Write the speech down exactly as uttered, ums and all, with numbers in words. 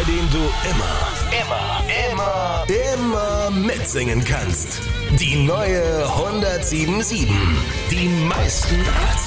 den du immer, immer, immer, immer mitsingen kannst. Die neue hundertsieben Komma sieben. Die meisten